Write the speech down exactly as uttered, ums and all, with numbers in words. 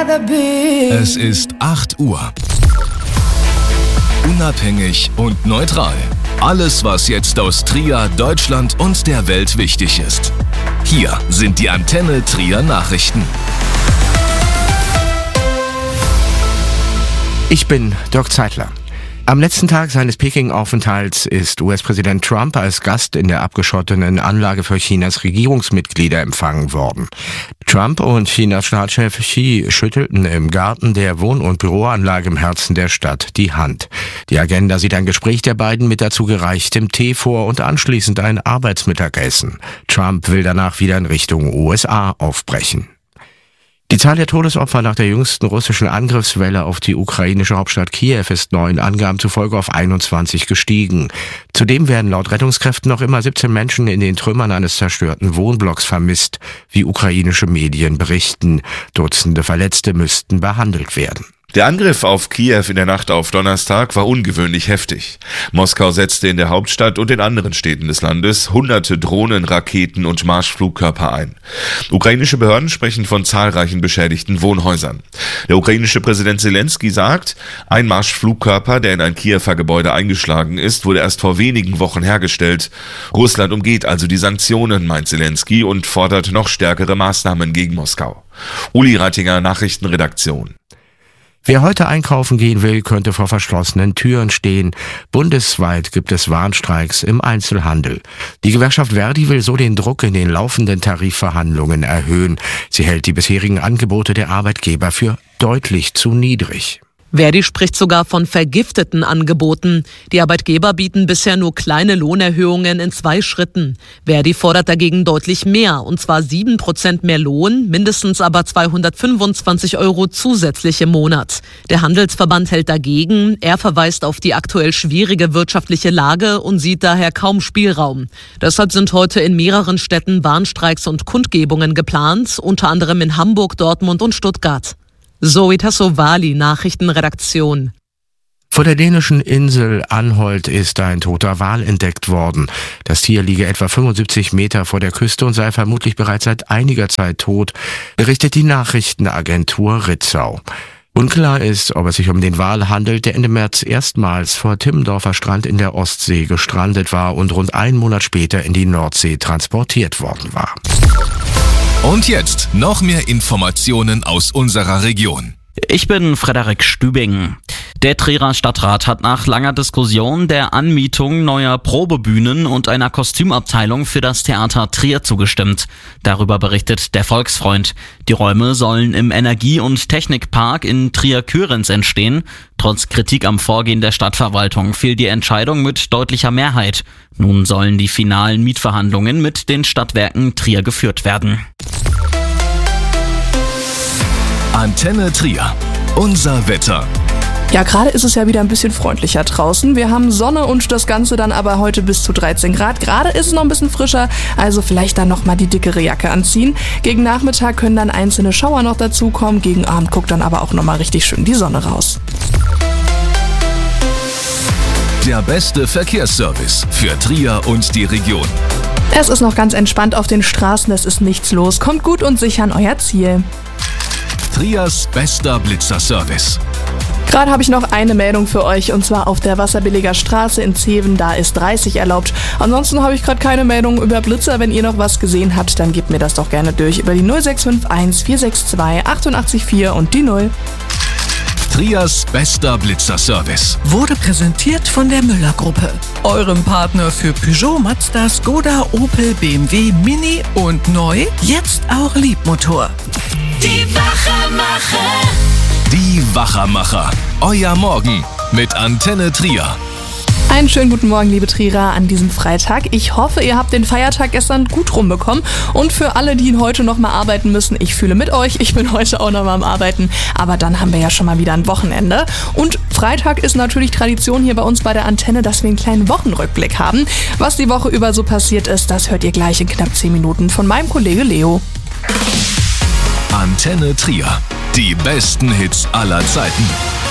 rather be. Es ist acht Uhr. Unabhängig und neutral. Alles, was jetzt aus Trier, Deutschland und der Welt wichtig ist. Hier sind die Antenne Trier Nachrichten. Ich bin Dirk Zeitler. Am letzten Tag seines Peking-Aufenthalts ist U S-Präsident Trump als Gast in der abgeschotteten Anlage für Chinas Regierungsmitglieder empfangen worden. Trump und Chinas Staatschef Xi schüttelten im Garten der Wohn- und Büroanlage im Herzen der Stadt die Hand. Die Agenda sieht ein Gespräch der beiden mit dazu gereichtem Tee vor und anschließend ein Arbeitsmittagessen. Trump will danach wieder in Richtung U S A aufbrechen. Die Zahl der Todesopfer nach der jüngsten russischen Angriffswelle auf die ukrainische Hauptstadt Kiew ist neuen Angaben zufolge auf einundzwanzig gestiegen. Zudem werden laut Rettungskräften noch immer siebzehn Menschen in den Trümmern eines zerstörten Wohnblocks vermisst, wie ukrainische Medien berichten. Dutzende Verletzte müssten behandelt werden. Der Angriff auf Kiew in der Nacht auf Donnerstag war ungewöhnlich heftig. Moskau setzte in der Hauptstadt und in anderen Städten des Landes hunderte Drohnen, Raketen und Marschflugkörper ein. Ukrainische Behörden sprechen von zahlreichen beschädigten Wohnhäusern. Der ukrainische Präsident Zelensky sagt, ein Marschflugkörper, der in ein Kiewer Gebäude eingeschlagen ist, wurde erst vor wenigen Wochen hergestellt. Russland umgeht also die Sanktionen, meint Zelensky, und fordert noch stärkere Maßnahmen gegen Moskau. Uli Reitinger, Nachrichtenredaktion. Wer heute einkaufen gehen will, könnte vor verschlossenen Türen stehen. Bundesweit gibt es Warnstreiks im Einzelhandel. Die Gewerkschaft Verdi will so den Druck in den laufenden Tarifverhandlungen erhöhen. Sie hält die bisherigen Angebote der Arbeitgeber für deutlich zu niedrig. Verdi spricht sogar von vergifteten Angeboten. Die Arbeitgeber bieten bisher nur kleine Lohnerhöhungen in zwei Schritten. Verdi fordert dagegen deutlich mehr, und zwar sieben Prozent mehr Lohn, mindestens aber zweihundertfünfundzwanzig Euro zusätzlich im Monat. Der Handelsverband hält dagegen. Er verweist auf die aktuell schwierige wirtschaftliche Lage und sieht daher kaum Spielraum. Deshalb sind heute in mehreren Städten Warnstreiks und Kundgebungen geplant, unter anderem in Hamburg, Dortmund und Stuttgart. Zoe Tassovali, Nachrichtenredaktion. Vor der dänischen Insel Anholt ist ein toter Wal entdeckt worden. Das Tier liege etwa fünfundsiebzig Meter vor der Küste und sei vermutlich bereits seit einiger Zeit tot, berichtet die Nachrichtenagentur Ritzau. Unklar ist, ob es sich um den Wal handelt, der Ende März erstmals vor Timmendorfer Strand in der Ostsee gestrandet war und rund einen Monat später in die Nordsee transportiert worden war. Und jetzt noch mehr Informationen aus unserer Region. Ich bin Frederik Stübing. Der Trierer Stadtrat hat nach langer Diskussion der Anmietung neuer Probebühnen und einer Kostümabteilung für das Theater Trier zugestimmt. Darüber berichtet der Volksfreund. Die Räume sollen im Energie- und Technikpark in Trier-Kührens entstehen. Trotz Kritik am Vorgehen der Stadtverwaltung fiel die Entscheidung mit deutlicher Mehrheit. Nun sollen die finalen Mietverhandlungen mit den Stadtwerken Trier geführt werden. Antenne Trier. Unser Wetter. Ja, gerade ist es ja wieder ein bisschen freundlicher draußen. Wir haben Sonne und das Ganze dann aber heute bis zu dreizehn Grad. Gerade ist es noch ein bisschen frischer, also vielleicht dann nochmal die dickere Jacke anziehen. Gegen Nachmittag können dann einzelne Schauer noch dazukommen. Gegen Abend guckt dann aber auch nochmal richtig schön die Sonne raus. Der beste Verkehrsservice für Trier und die Region. Es ist noch ganz entspannt auf den Straßen, es ist nichts los. Kommt gut und sicher an euer Ziel. Triers bester Blitzerservice. Gerade habe ich noch eine Meldung für euch, und zwar auf der Wasserbilliger Straße in Zeven, da ist dreißig erlaubt. Ansonsten habe ich gerade keine Meldung über Blitzer. Wenn ihr noch was gesehen habt, dann gebt mir das doch gerne durch über die null sechs fünf eins vier sechs zwei acht acht vier und die null. Triers bester Blitzerservice Wurde präsentiert von der Müller-Gruppe, eurem Partner für Peugeot, Mazda, Skoda, Opel, B M W, Mini und neu, jetzt auch Liebmotor. Die Wachermacher. Die Wachermacher. Euer Morgen mit Antenne Trier. Einen schönen guten Morgen, liebe Trierer, an diesem Freitag. Ich hoffe, ihr habt den Feiertag gestern gut rumbekommen. Und für alle, die heute noch mal arbeiten müssen, ich fühle mit euch. Ich bin heute auch noch mal am Arbeiten. Aber dann haben wir ja schon mal wieder ein Wochenende. Und Freitag ist natürlich Tradition hier bei uns bei der Antenne, dass wir einen kleinen Wochenrückblick haben. Was die Woche über so passiert ist, das hört ihr gleich in knapp zehn Minuten von meinem Kollege Leo. Antenne Trier. Die besten Hits aller Zeiten.